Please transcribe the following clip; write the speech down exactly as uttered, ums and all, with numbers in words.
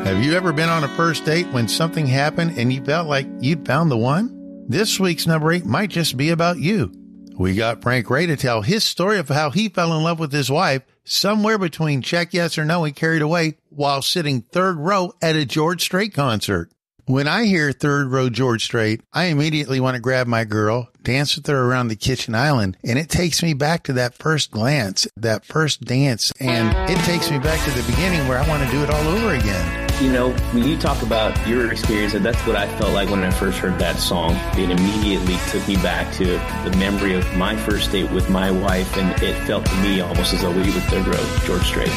Have you ever been on a first date when something happened and you felt like you'd found the one? This week's number eight might just be about you. We got Frank Ray to tell his story of how he fell in love with his wife somewhere between Check Yes or No and Carried Away while sitting third row at a George Strait concert. When I hear third row George Strait, I immediately want to grab my girl, dance with her around the kitchen island, and it takes me back to that first glance, that first dance, and it takes me back to the beginning where I want to do it all over again. You know, when you talk about your experience, that's what I felt like when I first heard that song. It immediately took me back to the memory of my first date with my wife, and it felt to me almost as though we were third row George Strait.